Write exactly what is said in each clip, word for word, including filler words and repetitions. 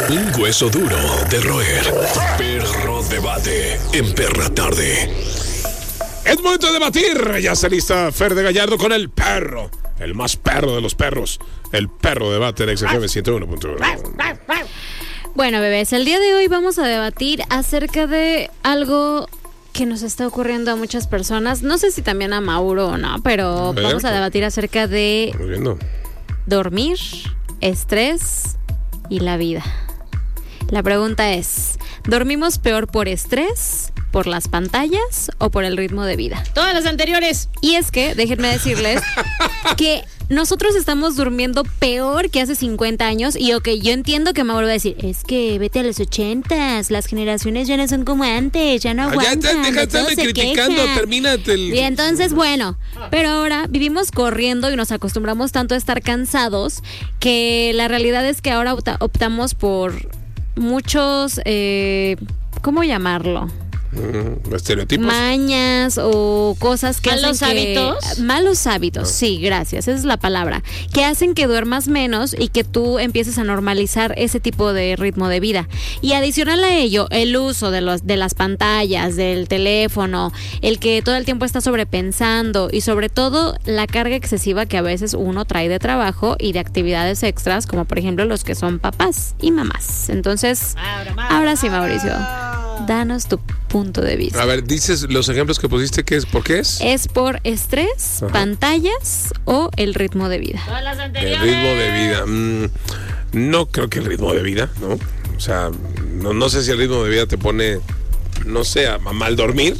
Un hueso duro de roer. Perro debate en Perra Tarde. Es momento de debatir. Ya está lista Fer de Gallardo con el perro. El más perro de los perros. El perro debate en X F M ciento uno punto uno. Bueno, bebés, el día de hoy vamos a debatir acerca de algo que nos está ocurriendo a muchas personas. No sé si también a Mauro o no, pero a ver, vamos a debatir acerca de dormir, estrés y la vida. La pregunta es, ¿dormimos peor por estrés, por las pantallas o por el ritmo de vida? Todas las anteriores. Y es que, déjenme decirles que nosotros estamos durmiendo peor que hace cincuenta años. Y ok, yo entiendo que Mauro va a decir, es que vete a los ochentas, las generaciones ya no son como antes, ya no aguantan. Ya te, deja de estarme criticando, termínate el... Y entonces, bueno, pero ahora vivimos corriendo y nos acostumbramos tanto a estar cansados que la realidad es que ahora opta- optamos por muchos, eh, ¿cómo llamarlo? Mm, estereotipos. Mañas o cosas que ¿Malos hacen que, hábitos? Malos hábitos, no. Sí, gracias, esa es la palabra. Que hacen que duermas menos y que tú empieces a normalizar ese tipo de ritmo de vida. Y adicional a ello, el uso de, los, de las pantallas, del teléfono, el que todo el tiempo está sobrepensando y sobre todo la carga excesiva que a veces uno trae de trabajo y de actividades extras, como por ejemplo los que son papás y mamás. Entonces, ahora, ahora sí, Mauricio, danos tu punto de vista. A ver, dices los ejemplos que pusiste, ¿qué es? ¿Por qué es? Es por estrés, ajá, pantallas o el ritmo de vida. Todas las anteriores. El ritmo de vida. Mm, no creo que el ritmo de vida, ¿no? O sea, no, no sé si el ritmo de vida te pone, no sé, a mal dormir.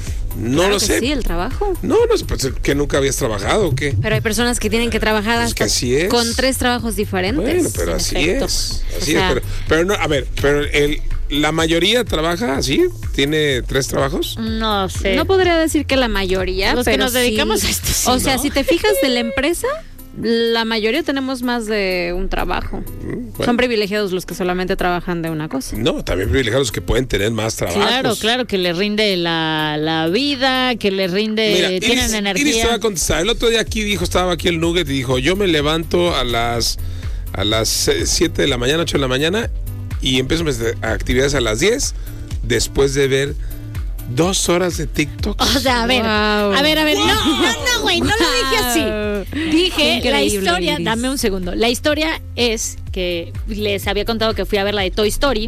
No claro lo que sé. Sí, el trabajo. No, no sé, pues, que nunca habías trabajado o qué. Pero hay personas que tienen que trabajar pues hasta que así es. Con tres trabajos diferentes. Bueno, pero así efecto. es. Así o sea, es. Pero, pero no, a ver, pero el, la mayoría trabaja así, tiene tres trabajos. No sé. No podría decir que la mayoría, los pero que nos dedicamos sí. a esto. Sí, o sea, ¿no? si te fijas de la empresa, la mayoría tenemos más de un trabajo. Bueno. Son privilegiados los que solamente trabajan de una cosa. No, también privilegiados que pueden tener más trabajo. Claro, claro, que les rinde la, la vida, que les rinde, mira, tienen Iris, energía. Iris te va a contestar. El otro día aquí dijo, estaba aquí el Nugget y dijo, yo me levanto a las a las siete de la mañana, ocho de la mañana y empiezo mis actividades a las diez después de ver dos horas de TikTok. O sea, a ver, wow. a ver, a ver, wow. no, no, no, güey, no lo dije así. Dije, la historia, Iris. Dame un segundo. La historia es que les había contado que fui a ver la de Toy Story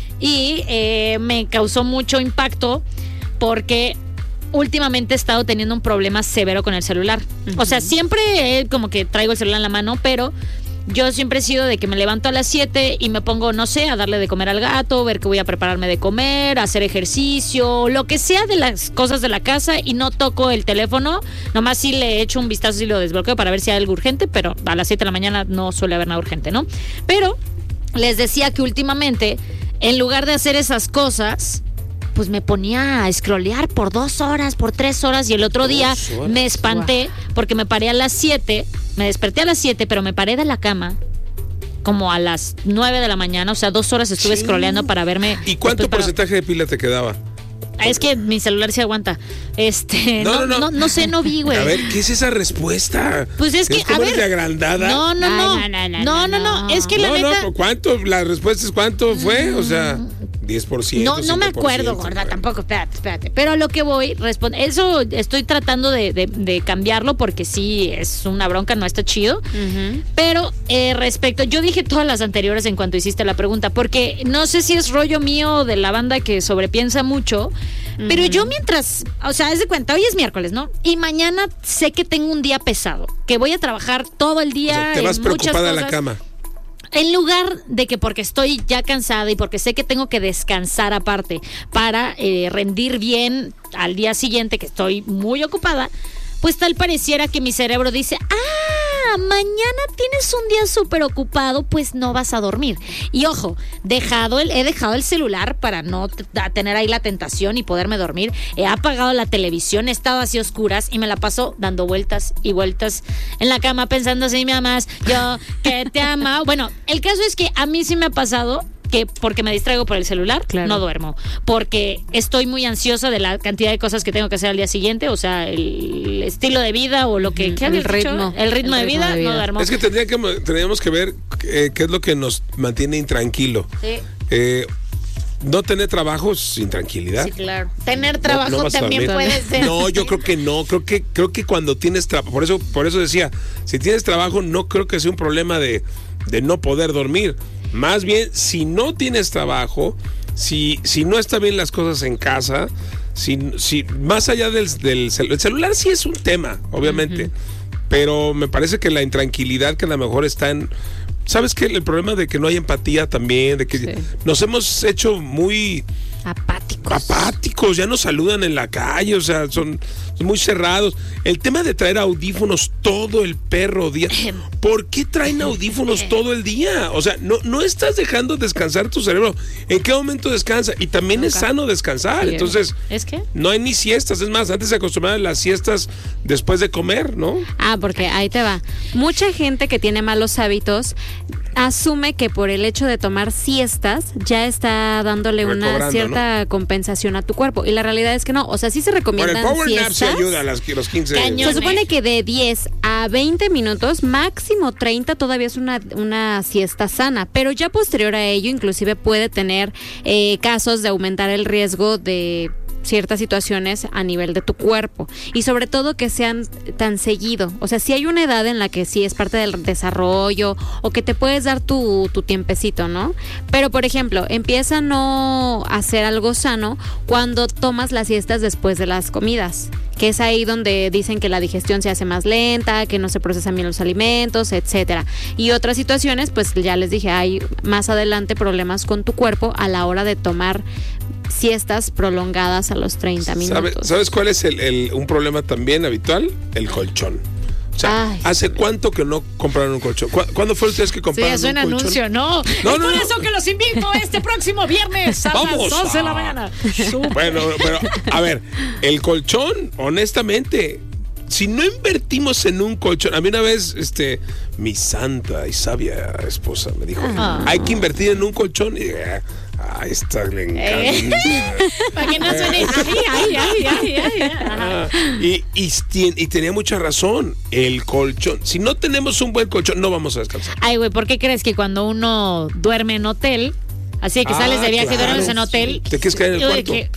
y eh, me causó mucho impacto porque últimamente he estado teniendo un problema severo con el celular. Uh-huh. O sea, siempre eh, como que traigo el celular en la mano, pero yo siempre he sido de que me levanto a las siete y me pongo, no sé, a darle de comer al gato, ver que voy a prepararme de comer, hacer ejercicio, lo que sea de las cosas de la casa y no toco el teléfono. Nomás sí le echo un vistazo y lo desbloqueo para ver si hay algo urgente, pero a las siete de la mañana no suele haber nada urgente, ¿no? Pero les decía que últimamente, en lugar de hacer esas cosas, pues me ponía a scrollear por dos horas, por tres horas y el otro día me espanté porque me paré a las siete, me desperté a las siete, pero me paré de la cama como a las nueve de la mañana, o sea, dos horas estuve sí. scrolleando para verme. ¿Y cuánto porcentaje para... de pila te quedaba? Es que mi celular se aguanta. Este, no, no, no, no, no sé, no vi, güey. A ver, ¿qué es esa respuesta? Pues es que, ¿Es a ver, de agrandada? No, no, no, no, no, no, no, no, es que la no, neta. No, ¿cuánto? La respuesta es ¿cuánto fue? O sea, diez por ciento. No, no me acuerdo, gorda, bueno. tampoco, espérate, espérate. Pero a lo que voy, responde, eso estoy tratando de, de, de cambiarlo porque sí es una bronca, no está chido. Uh-huh. Pero eh, respecto, yo dije todas las anteriores en cuanto hiciste la pregunta, porque no sé si es rollo mío de la banda que sobrepiensa mucho. Uh-huh. Pero yo mientras, o sea, haz de cuenta, hoy es miércoles, ¿no? Y mañana sé que tengo un día pesado, que voy a trabajar todo el día. O sea, te vas preocupada a la cama. En lugar de que porque estoy ya cansada y porque sé que tengo que descansar aparte para eh, rendir bien al día siguiente que estoy muy ocupada, pues tal pareciera que mi cerebro dice, ah, mañana tienes un día súper ocupado, pues no vas a dormir. Y ojo, dejado el, he dejado el celular para no t- tener ahí la tentación y poderme dormir. He apagado la televisión, he estado así a oscuras y me la paso dando vueltas y vueltas en la cama pensando, si me amas, yo que te amo. Bueno, el caso es que a mí sí me ha pasado que porque me distraigo por el celular, claro. no duermo. Porque estoy muy ansiosa de la cantidad de cosas que tengo que hacer al día siguiente, o sea, el estilo de vida o lo que... ¿qué el, ritmo, el ritmo. El ritmo de vida, de vida, no duermo. Es que, tendría que tendríamos que ver eh, qué es lo que nos mantiene intranquilo. Sí. Eh, No tener trabajo sin tranquilidad. Sí, claro. Tener trabajo no, no también puede ser. No, yo creo que no. Creo que creo que cuando tienes trabajo, por eso por eso decía, si tienes trabajo no creo que sea un problema de, de no poder dormir. Más bien, si no tienes trabajo, si si no están bien las cosas en casa, si, si más allá del, del cel, el celular sí es un tema, obviamente. Uh-huh. Pero me parece que la intranquilidad que a lo mejor está en... ¿Sabes qué? El problema de que no hay empatía también, de que sí. nos hemos hecho muy... Apáticos. Apáticos, ya nos saludan en la calle, o sea, son, son muy cerrados. El tema de traer audífonos todo el perro día. ¿Por qué traen audífonos todo el día? O sea, no, no estás dejando descansar tu cerebro. ¿En qué momento descansa? Y también Nunca. es sano descansar. Sí, Entonces, ¿es que? No hay ni siestas. Es más, antes se acostumbraban las siestas después de comer, ¿no? Ah, porque ahí te va. Mucha gente que tiene malos hábitos asume que por el hecho de tomar siestas ya está dándole una cierta ¿no? compensación a tu cuerpo, y la realidad es que no, o sea, sí se recomiendan bueno, el power siestas. nap se ayuda a las, los quince. Cañones. Se supone que de diez a veinte minutos, máximo treinta, todavía es una, una siesta sana, pero ya posterior a ello inclusive puede tener eh, casos de aumentar el riesgo de ciertas situaciones a nivel de tu cuerpo, y sobre todo que sean tan seguido. O sea, si hay una edad en la que sí es parte del desarrollo o que te puedes dar tu, tu tiempecito, ¿no? Pero, por ejemplo, empieza a no hacer algo sano cuando tomas las siestas después de las comidas, que es ahí donde dicen que la digestión se hace más lenta, que no se procesan bien los alimentos, etcétera. Y otras situaciones, pues ya les dije, hay más adelante problemas con tu cuerpo a la hora de tomar siestas prolongadas a los treinta minutos. ¿Sabes, ¿sabes cuál es el, el, un problema también habitual? El colchón. O sea, Ay, ¿hace sí. cuánto que no compraron un colchón? ¿Cu- ¿Cuándo fue ustedes que compraron sí, un colchón? Sí, es un anuncio, no. no, no por no. eso que los invito este próximo viernes a Vamos. las once de la mañana. Bueno, pero, a ver, el colchón, honestamente, si no invertimos en un colchón, a mí una vez, este, mi santa y sabia esposa me dijo, ah. hay que invertir en un colchón, y dije, ah, esta le encanta. Eh. Para que no suene. Ay, ay, ay, ay, ay. Ah, y, y, y tenía mucha razón. El colchón. Si no tenemos un buen colchón, no vamos a descansar. Ay, güey, ¿por qué crees que cuando uno duerme en hotel, así que ah, sales de viaje claro, y duermes en hotel, te quieres caer en el cuarto? Que...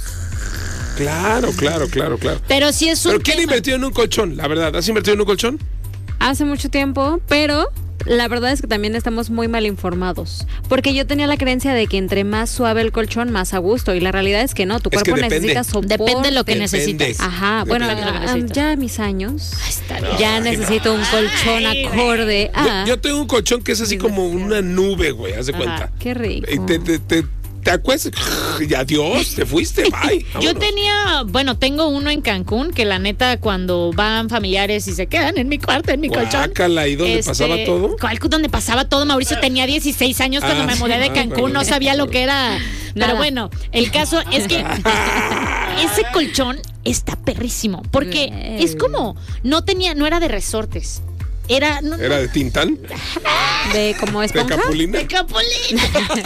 Claro, claro, claro, claro. Pero si es un ¿Pero quién tema... ha invertido en un colchón? La verdad, ¿has invertido en un colchón? Hace mucho tiempo, pero la verdad es que también estamos muy mal informados, porque yo tenía la creencia de que entre más suave el colchón, más a gusto, y la realidad es que no, tu es cuerpo depende. necesita soporte. Depende de lo que depende. necesitas. Ajá, depende. bueno, um, ya a mis años, Ay, ya necesito un colchón Ay, acorde a... Yo, yo tengo un colchón que es así como una nube, güey, haz de Ajá, cuenta. Qué rico. Y te, te, te, te acuestas y adiós, te fuiste, bye. Yo tenía, bueno, tengo uno en Cancún que la neta cuando van familiares y se quedan en mi cuarto, en mi Guácala, colchón. ¿y dónde este, pasaba todo? ¿Cuál, ¿Dónde pasaba todo? Mauricio tenía dieciséis años cuando ah, me mudé de Cancún, ah, no sabía lo que era. Nada. Pero bueno, el caso es que ese colchón está perrísimo, porque es como, no tenía, no era de resortes. Era, no, ¿Era de Tintán? ¿De como esponja? ¿De Capulina? De Capulina.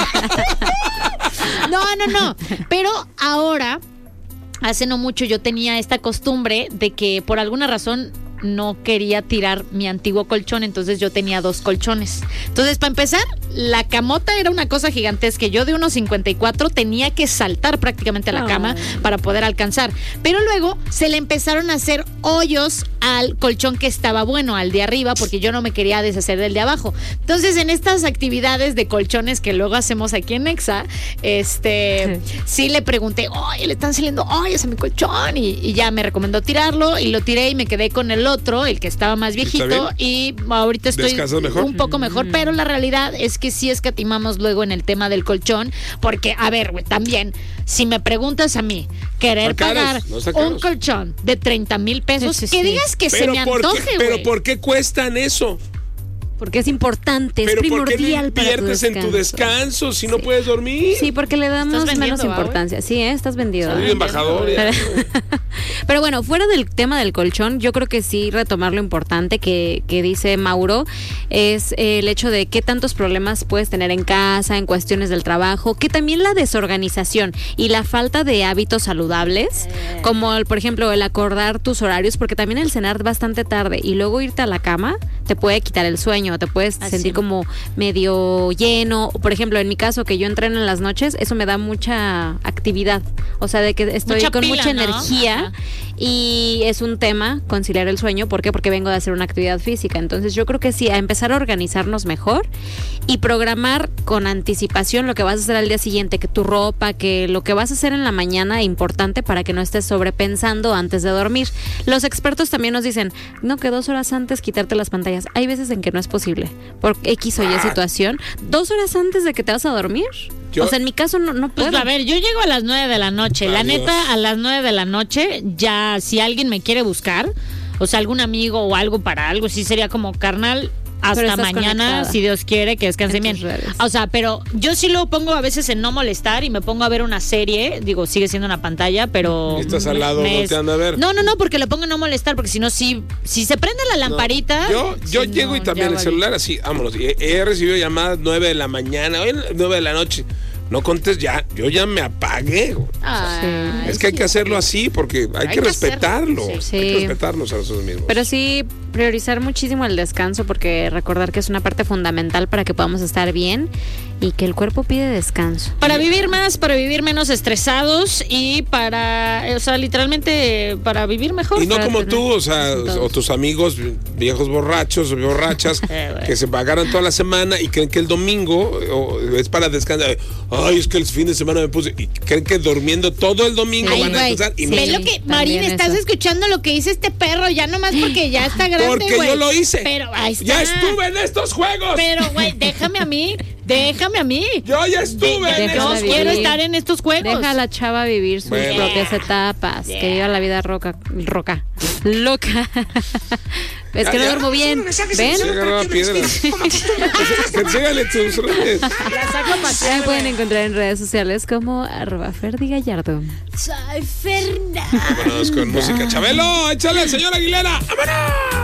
No, no, no. Pero ahora, hace no mucho yo tenía esta costumbre de que por alguna razón no quería tirar mi antiguo colchón, entonces yo tenía dos colchones. Entonces, para empezar, la camota era una cosa gigantesca. Yo de unos cincuenta y cuatro tenía que saltar prácticamente a la oh. cama para poder alcanzar. Pero luego se le empezaron a hacer hoyos al colchón que estaba bueno, al de arriba, porque yo no me quería deshacer del de abajo. Entonces, en estas actividades de colchones que luego hacemos aquí en Nexa, este, sí le pregunté, oye, le están saliendo hoyos a mi colchón, y, y ya me recomendó tirarlo, y lo tiré y me quedé con el otro, el que estaba más viejito, y ahorita estoy mejor? un poco mejor, mm. pero la realidad es que sí escatimamos luego en el tema del colchón, porque, a ver, güey, también, si me preguntas a mí, querer pagar no un colchón de treinta mil pesos, sí, sí, que sí. digas que pero se me antoje, güey. Pero ¿por qué cuestan eso? Porque es importante, Pero es primordial para tu inviertes en tu descanso si sí. no puedes dormir? Sí, porque le damos menos importancia. ¿Wey? Sí, ¿eh? Estás vendido. Soy embajador. Pero, pero bueno, fuera del tema del colchón, yo creo que sí retomar lo importante que, que dice Mauro es el hecho de qué tantos problemas puedes tener en casa, en cuestiones del trabajo, que también la desorganización y la falta de hábitos saludables, eh. como el, por ejemplo el acordar tus horarios, porque también el cenar bastante tarde y luego irte a la cama te puede quitar el sueño, te puedes Así. sentir como medio lleno. Por ejemplo, en mi caso, que yo entreno en las noches, eso me da mucha actividad, o sea, de que estoy mucha con pila, mucha ¿no? energía. Ajá. Y es un tema conciliar el sueño. ¿Por qué? Porque vengo de hacer una actividad física. Entonces yo creo que sí, a empezar a organizarnos mejor y programar con anticipación lo que vas a hacer al día siguiente, que tu ropa, que lo que vas a hacer en la mañana, importante para que no estés sobrepensando antes de dormir. Los expertos también nos dicen, no, que dos horas antes quitarte las pantallas. Hay veces en que no es posible, por X o Y situación. ¿Dos horas antes de que te vas a dormir? Yo, o sea, en mi caso no, no puedo. Pues a ver, yo llego a las nueve de la noche. Adiós. La neta, a las nueve de la noche, ya si alguien me quiere buscar, o sea, algún amigo o algo para algo, sí sería como, carnal, hasta mañana, conectada. Si Dios quiere, que descanse bien. O sea, pero yo sí lo pongo a veces en no molestar y me pongo a ver una serie. Digo, sigue siendo una pantalla, pero... ¿Estás al lado? ¿No te anda a ver? No, no, no, porque lo pongo en no molestar, porque si no, si, si se prende la lamparita... No. Yo, yo si llego no, y también el celular así, vámonos. He, he recibido llamadas nueve de la mañana, hoy nueve de la noche. No contes ya, yo ya me apagué. Ay, es que hay que hacerlo así porque hay, hay que, que respetarlo. Sí. Sí. Hay que respetarnos a nosotros mismos. Pero sí, priorizar muchísimo el descanso, porque recordar que es una parte fundamental para que podamos estar bien y que el cuerpo pide descanso. Para vivir más, para vivir menos estresados y para, o sea, literalmente para vivir mejor. Y no para como tú, o sea, o tus amigos viejos borrachos o borrachas eh, que se pagaron toda la semana y creen que el domingo es para descansar. Ay, es que el fin de semana me puse. Y creen que durmiendo todo el domingo Ay, van a descansar. Y sí, ve lo que, Marín, estás eso. escuchando lo que dice este perro, ya nomás porque ya está grande, Porque wey. yo lo hice. Pero ahí está. Ya estuve en estos juegos. Pero, güey, déjame a mí. Déjame a mí. Yo ya estuve de, en Yo esos quiero juegos. estar en estos juegos. Deja a la chava vivir sus bueno. propias etapas. Yeah. Que viva la vida roca, roca, loca. Es que no duermo bien. ¿Ven? Enséñale tus redes. Ya pueden encontrar en redes sociales como arroba Ferdi Gallardo. Soy Fernanda. Vámonos con música. Chabelo, échale, señor Aguilera. ¡Vámonos!